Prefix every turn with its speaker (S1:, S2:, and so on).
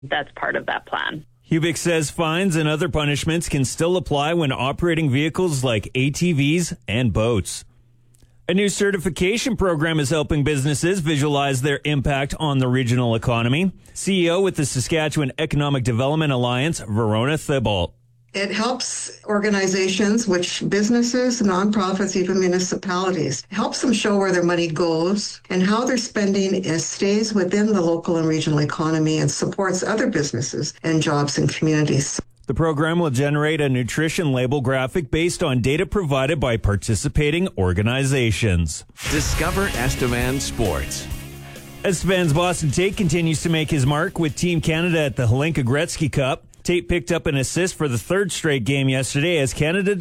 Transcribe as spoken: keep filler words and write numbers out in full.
S1: that's part of that plan.
S2: Hubick says fines and other punishments can still apply when operating vehicles like A T Vs and boats. A new certification program is helping businesses visualize their impact on the regional economy. C E O with the Saskatchewan Economic Development Alliance, Verona Thibault.
S3: It helps organizations, which businesses, nonprofits, even municipalities, it helps them show where their money goes and how their spending is, stays within the local and regional economy and supports other businesses and jobs and communities.
S2: The program will generate a nutrition label graphic based on data provided by participating organizations.
S4: Discover Estevan Sports.
S2: Estevan's Boston Tate continues to make his mark with Team Canada at the Hlinka Gretzky Cup. Tate picked up an assist for the third straight game yesterday as Canada